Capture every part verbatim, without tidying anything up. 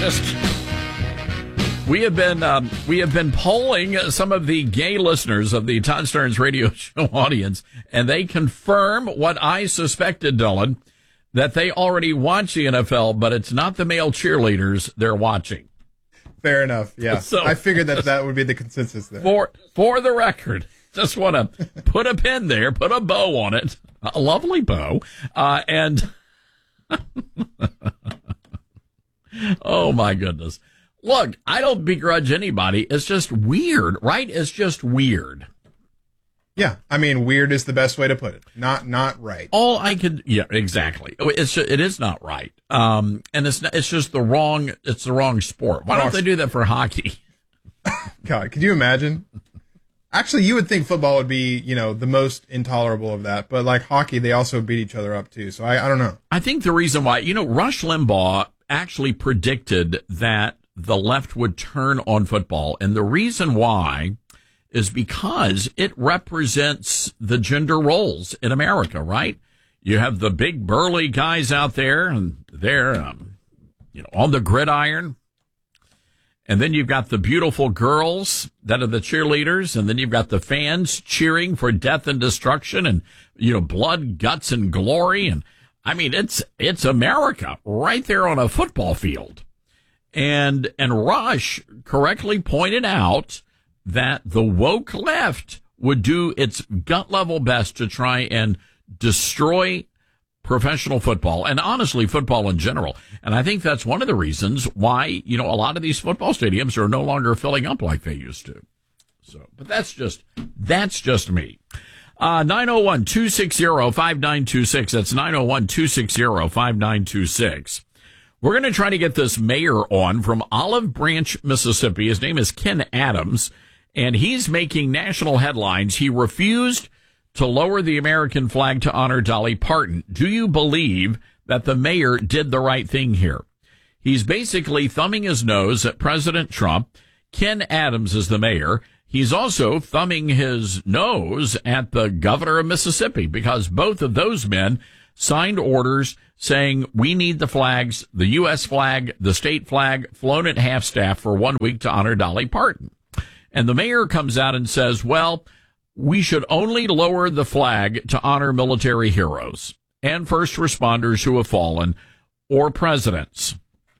Just, we have been um, we have been polling some of the gay listeners of the Todd Stearns Radio Show audience, and they confirm what I suspected, Dylan, that they already watch the N F L, but it's not the male cheerleaders they're watching. Fair enough. Yeah, so, I figured that that would be the consensus there. For for the record, just want to put a pin there, put a bow on it, a lovely bow, uh, and. Oh, my goodness. Look, I don't begrudge anybody. It's just weird, right? It's just weird. Yeah. I mean, weird is the best way to put it. Not not right. All I could, yeah, exactly. It's just, it is not right. Um, and it's not, it's just the wrong, it's the wrong sport. Why don't they do that for hockey? God, could you imagine? Actually, you would think football would be, you know, the most intolerable of that. But like hockey, they also beat each other up, too. So I, I don't know. I think the reason why, you know, Rush Limbaugh actually predicted that the left would turn on football. And the reason why is because it represents the gender roles in America, right? You have the big burly guys out there and they're, um, you know, on the gridiron. And then you've got the beautiful girls that are the cheerleaders. And then you've got the fans cheering for death and destruction and, you know, blood, guts, and glory. And I mean, it's, it's America right there on a football field. And, and Rush correctly pointed out that the woke left would do its gut level best to try and destroy professional football and honestly football in general. And I think that's one of the reasons why, you know, a lot of these football stadiums are no longer filling up like they used to. So, but that's just, that's just me. Uh, nine oh one, two six zero, five nine two six. That's nine oh one, two six zero, five nine two six. We're going to try to get this mayor on from Olive Branch, Mississippi. His name is Ken Adams, and he's making national headlines. He refused to lower the American flag to honor Dolly Parton. Do you believe that the mayor did the right thing here? He's basically thumbing his nose at President Trump. Ken Adams is the mayor. He's also thumbing his nose at the governor of Mississippi because both of those men signed orders saying we need the flags, the U S flag, the state flag, flown at half-staff for one week to honor Dolly Parton. And the mayor comes out and says, well, we should only lower the flag to honor military heroes and first responders who have fallen or presidents.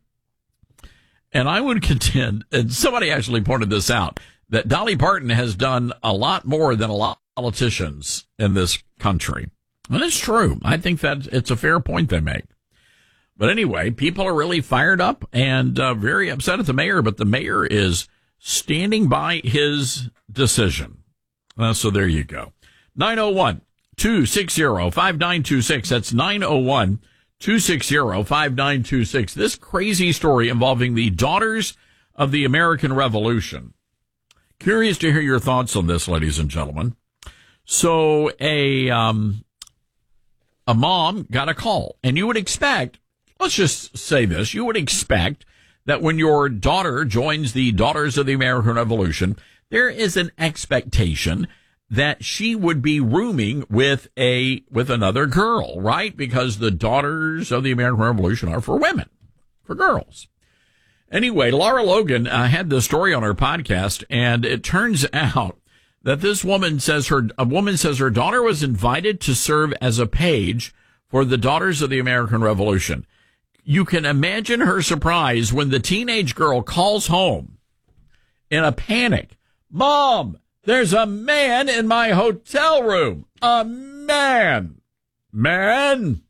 And I would contend, and somebody actually pointed this out, that Dolly Parton has done a lot more than a lot of politicians in this country. And it's true. I think that it's a fair point they make. But anyway, people are really fired up and uh, very upset at the mayor, but the mayor is standing by his decision. Uh, so there you go. nine oh one, two six zero, five nine two six. That's nine oh one, two six zero, five nine two six. This crazy story involving the Daughters of the American Revolution. Curious to hear your thoughts on this, ladies and gentlemen. So a um, a mom got a call, and you would expect, let's just say this, you would expect that when your daughter joins the Daughters of the American Revolution, there is an expectation that she would be rooming with a with another girl, right? Because the Daughters of the American Revolution are for women, for girls. Anyway, Laura Logan uh, had this story on her podcast, and it turns out that this woman says her a woman says her daughter was invited to serve as a page for the Daughters of the American Revolution. You can imagine her surprise when the teenage girl calls home in a panic. Mom, there's a man in my hotel room. A man. Man.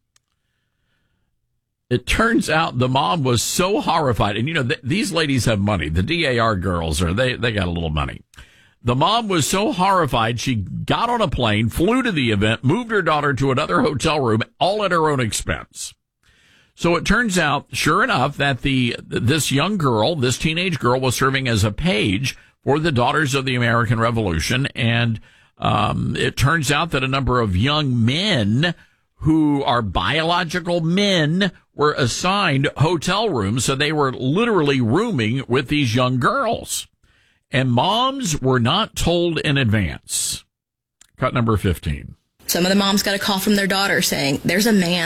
It turns out the mom was so horrified. And, you know, th- these ladies have money. The D A R girls, are they, they got a little money. The mom was so horrified, she got on a plane, flew to the event, moved her daughter to another hotel room, all at her own expense. So it turns out, sure enough, that the this young girl, this teenage girl, was serving as a page for the Daughters of the American Revolution. And um, it turns out that a number of young men who are biological men were assigned hotel rooms. So they were literally rooming with these young girls. And moms were not told in advance. Cut number fifteen. Some of the moms got a call from their daughter saying, there's a man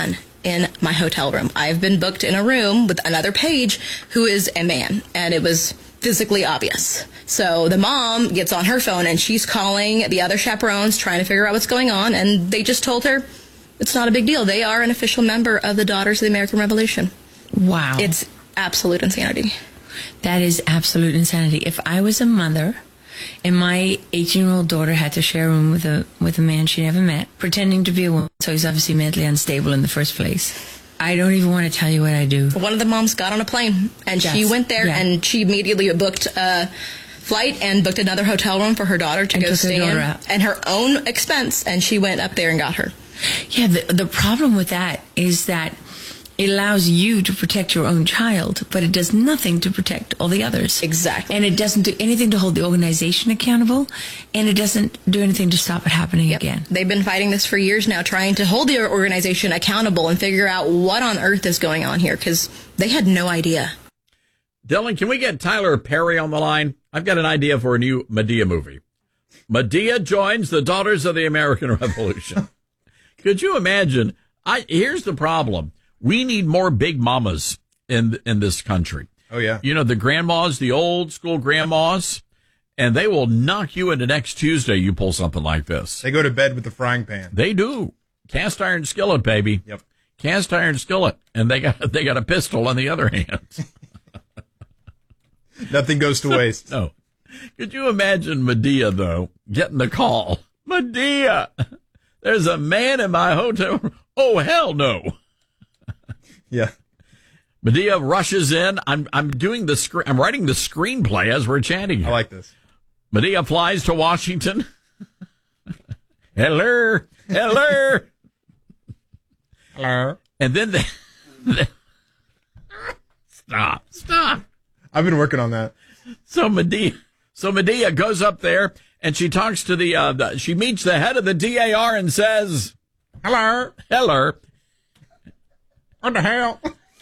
in my hotel room. I've been booked in a room with another page who is a man, and it was physically obvious. So the mom gets on her phone and she's calling the other chaperones trying to figure out what's going on, and they just told her it's not a big deal. They are an official member of the Daughters of the American Revolution. Wow. It's absolute insanity. That is absolute insanity. If I was a mother and my eighteen-year-old daughter had to share a room with a with a man she never met, pretending to be a woman, so he's obviously mentally unstable in the first place, I don't even want to tell you what I do. One of the moms got on a plane, and Yes. she went there, Yeah. and she immediately booked a flight and booked another hotel room for her daughter to And go took her stay daughter in, out. and her own expense, and she went up there and got her. Yeah, the, the problem with that is that it allows you to protect your own child, but it does nothing to protect all the others. Exactly. And it doesn't do anything to hold the organization accountable, and it doesn't do anything to stop it happening Yep. again. They've been fighting this for years now, trying to hold the organization accountable and figure out what on earth is going on here, because they had no idea. Dylan, can we get Tyler Perry on the line? I've got an idea for a new Medea movie. Medea joins the Daughters of the American Revolution. Could you imagine? I here's the problem. We need more big mamas in in this country. Oh, yeah. You know, the grandmas, the old school grandmas, and they will knock you into next Tuesday you pull something like this. They go to bed with the frying pan. They do. Cast iron skillet, baby. Yep. Cast iron skillet. And they got they got a pistol on the other hand. Nothing goes to waste. No. Could you imagine Medea, though, getting the call? Medea, there's a man in my hotel. Oh, hell no. Yeah. Medea rushes in. I'm I'm doing the screen. I'm writing the screenplay as we're chatting here. I like this. Medea flies to Washington. Hello, hello, Hello. and then they, they stop, stop. I've been working on that. So Medea, so Medea goes up there and she talks to the, uh, the she meets the head of the D A R and says, Hello. "Hello." What the hell?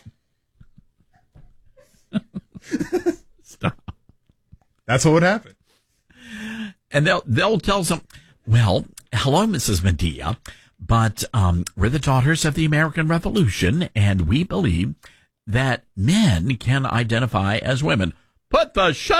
Stop. That's what would happen. And they'll they'll tell some. Well, hello, Missus Medea, but um, we're the Daughters of the American Revolution, and we believe that men can identify as women. Put the shut.